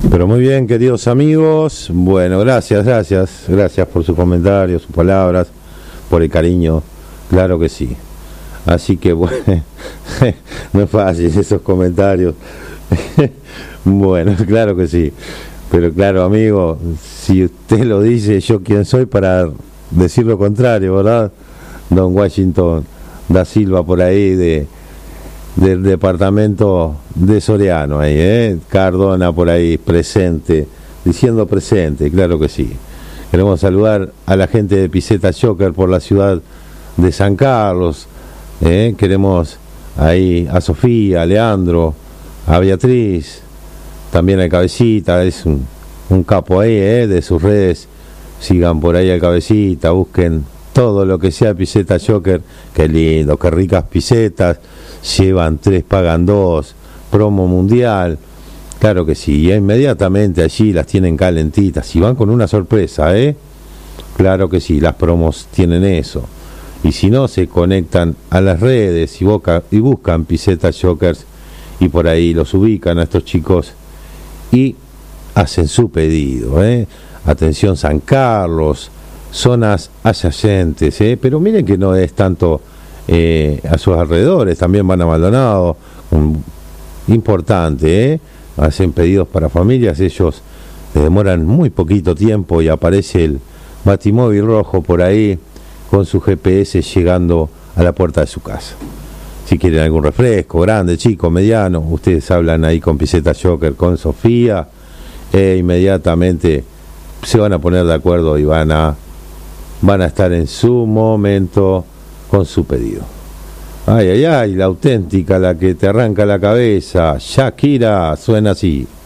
Pero muy bien, queridos amigos. Bueno, gracias por sus comentarios, sus palabras, por el cariño. Claro que sí. Así que bueno, no es fácil esos comentarios. Bueno, claro que sí. Pero claro, amigo, si usted lo dice, yo quién soy para decir lo contrario, ¿verdad? Don Washington da Silva por ahí del departamento de Soriano ahí, Cardona por ahí presente, diciendo presente, claro que sí. Queremos saludar a la gente de Piseta Joker por la ciudad de San Carlos, queremos ahí a Sofía, a Leandro, a Beatriz, también al Cabecita, es un capo ahí, de sus redes, sigan por ahí al Cabecita, busquen todo lo que sea Piseta Joker, qué lindo, qué ricas pisetas, llevan 3, pagan 2, promo mundial, claro que sí, y inmediatamente allí las tienen calentitas, y van con una sorpresa, claro que sí, las promos tienen eso, y si no, se conectan a las redes y buscan Piseta Jokers, y por ahí los ubican a estos chicos, y hacen su pedido, atención San Carlos, zonas adyacentes, pero miren que no es tanto a sus alrededores, también van a Maldonado, importante, hacen pedidos para familias, ellos demoran muy poquito tiempo y aparece el batimóvil rojo por ahí con su GPS llegando a la puerta de su casa. Si quieren algún refresco, grande, chico, mediano, ustedes hablan ahí con Piseta Joker, con Sofía, inmediatamente se van a poner de acuerdo y van a estar en su momento con su pedido. Ay, ay, ay, la auténtica, la que te arranca la cabeza, Shakira, suena así.